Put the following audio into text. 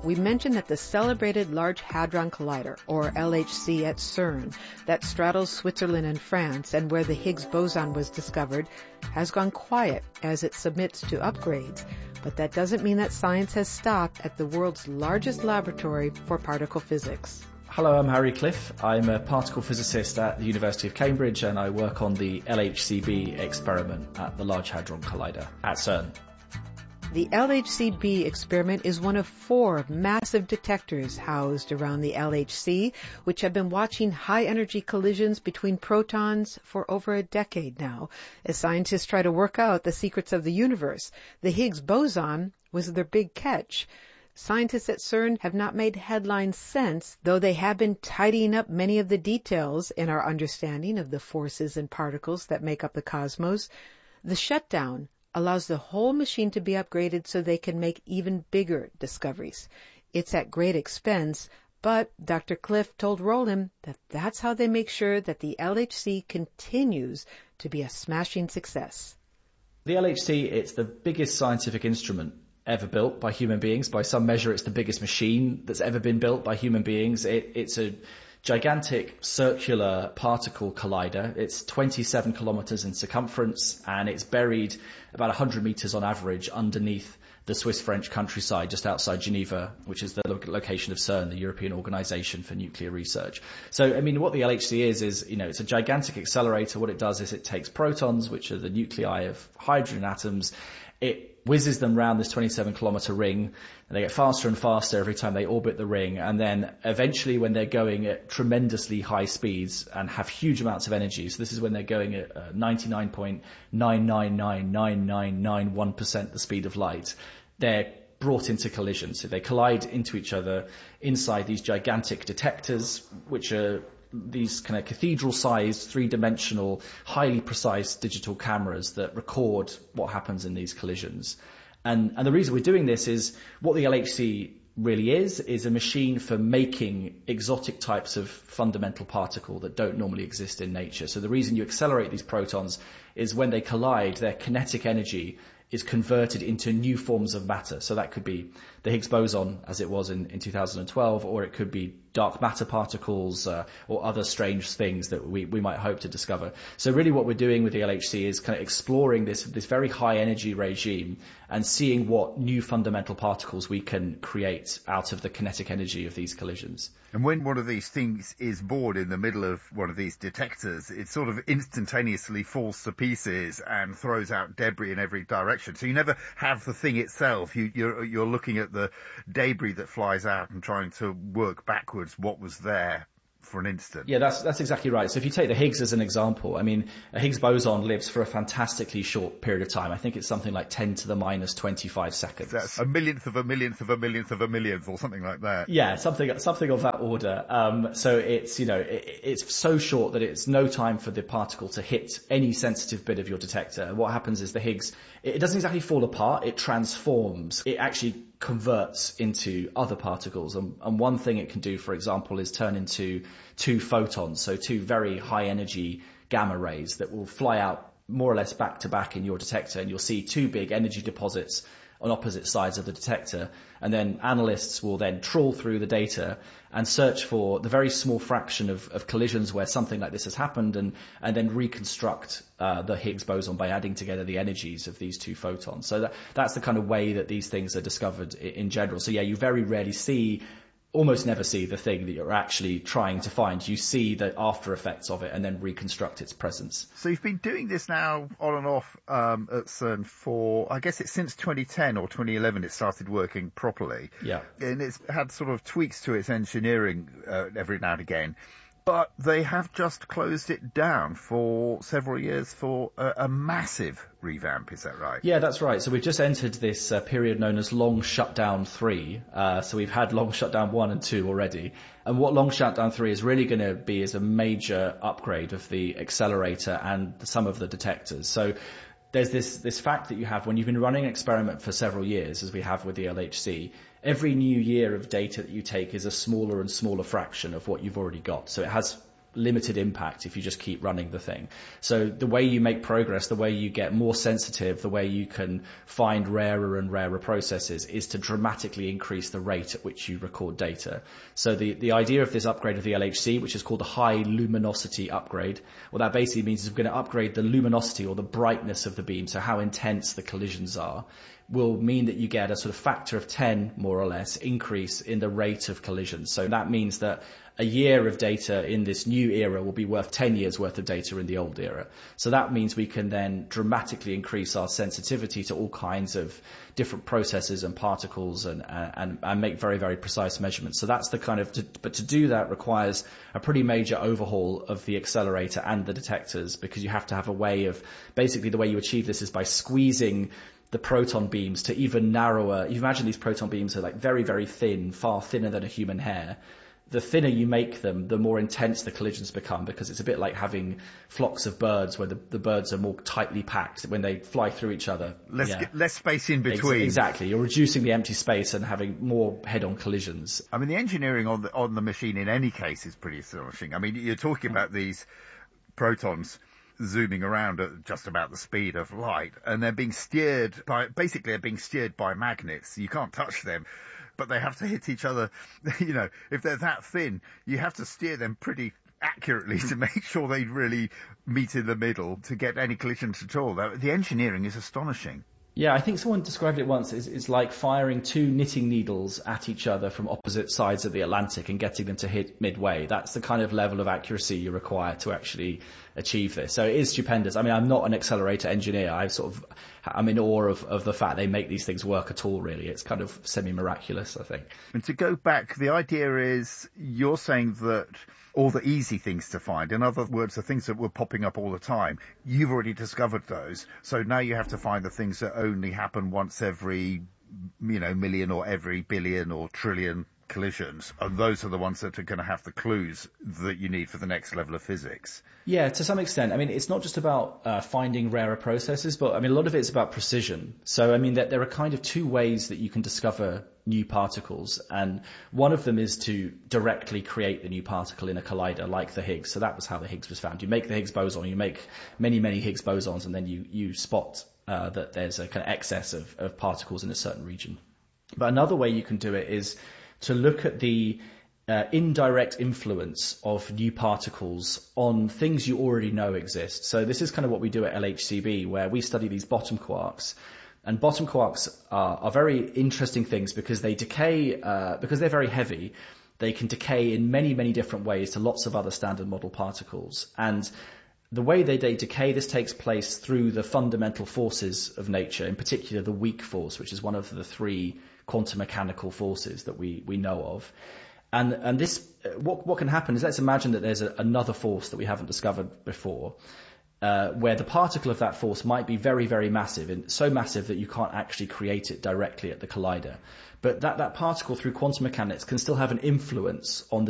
we mentioned that the celebrated Large Hadron Collider, or LHC at CERN, that straddles Switzerland and France and where the Higgs boson was discovered, has gone quiet as it submits to upgrades. But that doesn't mean that science has stopped at the world's largest laboratory for particle physics. Hello, I'm Harry Cliff. I'm a particle physicist at the University of Cambridge, and I work on the LHCb experiment at the Large Hadron Collider at CERN. The LHCb experiment is one of 4 massive detectors housed around the LHC, which have been watching high-energy collisions between protons for over a decade now, as scientists try to work out the secrets of the universe. The Higgs boson was their big catch. Scientists at CERN have not made headlines since, though they have been tidying up many of the details in our understanding of the forces and particles that make up the cosmos. The shutdown allows the whole machine to be upgraded so they can make even bigger discoveries. It's at great expense, but Dr. Cliff told Roland that that's how they make sure that the LHC continues to be a smashing success. The LHC, it's the biggest scientific instrument ever built by human beings. By some measure, it's the biggest machine that's ever been built by human beings. It's a gigantic circular particle collider. It's 27 kilometers in circumference, and it's buried about 100 meters on average underneath the Swiss-French countryside just outside Geneva, which is the location of CERN, the European Organization for Nuclear Research. So, I mean, what the LHC is, it's a gigantic accelerator. What it does is it takes protons, which are the nuclei of hydrogen atoms, it whizzes them around this 27-kilometer ring, and they get faster and faster every time they orbit the ring. And then eventually, when they're going at tremendously high speeds and have huge amounts of energy, so this is when they're going at 99.999991% the speed of light, they're brought into collision. So they collide into each other inside these gigantic detectors, which are these kind of cathedral-sized, three-dimensional, highly precise digital cameras that record what happens in these collisions. And the reason we're doing this is what the LHC really is a machine for making exotic types of fundamental particle that don't normally exist in nature. So the reason you accelerate these protons is when they collide, their kinetic energy is converted into new forms of matter. So that could be the Higgs boson, as it was in 2012, or it could be dark matter particles or other strange things that we might hope to discover. So really what we're doing with the LHC is kind of exploring this very high energy regime and seeing what new fundamental particles we can create out of the kinetic energy of these collisions. And when one of these things is bored in the middle of one of these detectors, it sort of instantaneously falls to pieces and throws out debris in every direction. So you never have the thing itself. You're looking at the debris that flies out and trying to work backwards what was there for an instant. Yeah, that's exactly right. So if you take the Higgs as an example, I mean, a Higgs boson lives for a fantastically short period of time. I think it's something like 10 to the minus 25 seconds. That's a millionth of a millionth of a millionth of a millionth or something like that. Yeah, something of that order. So it's, it's so short that it's no time for the particle to hit any sensitive bit of your detector. And what happens is the Higgs, it doesn't exactly fall apart, it transforms. It actually converts into other particles. And one thing it can do, for example, is turn into 2 photons, so 2 very high energy gamma rays that will fly out more or less back to back in your detector, and you'll see 2 big energy deposits on opposite sides of the detector. And then analysts will then trawl through the data and search for the very small fraction of collisions where something like this has happened, and then reconstruct the Higgs boson by adding together the energies of these 2 photons. So that's the kind of way that these things are discovered in general. So yeah, you very rarely almost never see the thing that you're actually trying to find. You see the after effects of it and then reconstruct its presence. So you've been doing this now on and off at CERN for, I guess it's since 2010 or 2011 it started working properly. Yeah. And it's had sort of tweaks to its engineering every now and again. But they have just closed it down for several years for a massive revamp, is that right? Yeah, that's right. So we've just entered this period known as Long Shutdown 3. So we've had Long Shutdown 1 and 2 already. And what Long Shutdown 3 is really going to be is a major upgrade of the accelerator and some of the detectors. So there's this fact that you have when you've been running an experiment for several years, as we have with the LHC, every new year of data that you take is a smaller and smaller fraction of what you've already got. So it has limited impact if you just keep running the thing. So the way you make progress, the way you get more sensitive, the way you can find rarer and rarer processes is to dramatically increase the rate at which you record data. So the idea of this upgrade of the LHC, which is called the high luminosity upgrade, what that basically means is we're going to upgrade the luminosity or the brightness of the beam, so how intense the collisions are, will mean that you get a sort of factor of 10, more or less, increase in the rate of collisions. So that means that a year of data in this new era will be worth 10 years worth of data in the old era. So that means we can then dramatically increase our sensitivity to all kinds of different processes and particles and make very, very precise measurements. So that's the kind of, but to do that requires a pretty major overhaul of the accelerator and the detectors, because you have to have a way of, basically the way you achieve this is by squeezing the proton beams to even narrower. You imagine these proton beams are like very, very thin, far thinner than a human hair. The thinner you make them, the more intense the collisions become, because it's a bit like having flocks of birds where the birds are more tightly packed when they fly through each other. Less space in between. Exactly. You're reducing the empty space and having more head-on collisions. I mean, the engineering on the machine in any case is pretty astonishing. I mean, you're talking about these protons zooming around at just about the speed of light, and they're being steered by magnets. You can't touch them, but they have to hit each other. You know, if they're that thin, you have to steer them pretty accurately to make sure they really meet in the middle to get any collisions at all. The engineering is astonishing. Yeah, I think someone described it once. It's like firing two knitting needles at each other from opposite sides of the Atlantic and getting them to hit midway. That's the kind of level of accuracy you require to actually achieve this. So it is stupendous. I mean, I'm not an accelerator engineer. I'm in awe of the fact they make these things work at all, really. It's kind of semi-miraculous, I think. And to go back, the idea is you're saying that all the easy things to find, in other words, the things that were popping up all the time, you've already discovered those. So now you have to find the things that only happen once every, million or every billion or trillion collisions, and those are the ones that are going to have the clues that you need for the next level of physics. Yeah, to some extent. I mean, it's not just about finding rarer processes, but I mean, a lot of it's about precision. So, I mean, there are kind of two ways that you can discover new particles, and one of them is to directly create the new particle in a collider like the Higgs. So that was how the Higgs was found. You make the Higgs boson, you make many, many Higgs bosons, and then you spot that there's a kind of excess of particles in a certain region. But another way you can do it is to look at the indirect influence of new particles on things you already know exist. So this is kind of what we do at LHCb, where we study these bottom quarks. And bottom quarks are very interesting things because they decay, because they're very heavy. They can decay in many, many different ways to lots of other standard model particles. And the way they decay, this takes place through the fundamental forces of nature, in particular the weak force, which is one of the three quantum mechanical forces that we know of. And this, what can happen is, let's imagine that there's another force that we haven't discovered before, where the particle of that force might be very, very massive, and so massive that you can't actually create it directly at the collider. But that particle, through quantum mechanics, can still have an influence on the